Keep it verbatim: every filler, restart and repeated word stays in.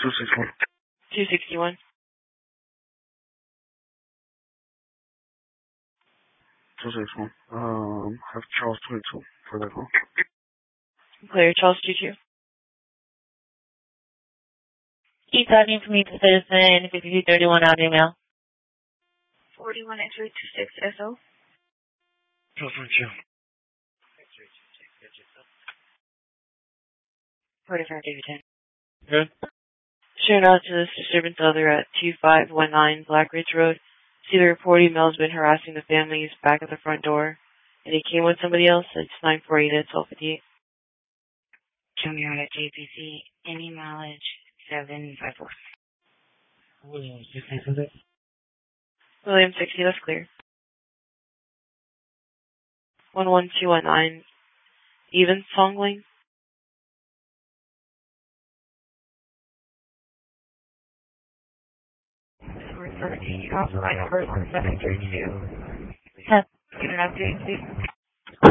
two sixty-one. two sixty-one. two sixty-one. Um, have Charles twenty-two for that call. Clear, Charles two-two. Keep talking to me to citizen fifty-two thirty-one out email. forty-one X three two six S O. Charles twenty-two. forty-five David ten. Good. Shared out to this disturbance other at two five one nine Black Ridge Road. See the reporting Mel's been harassing the families back at the front door. And he came with somebody else. It's nine forty-eight at twelve fifty-eight. Junior at J P C. Any mileage seven five four. William sixty, is it? William sixty, that's clear. one one two one nine Even Songling. Refer to authorized person seven three two. Have given an update, please.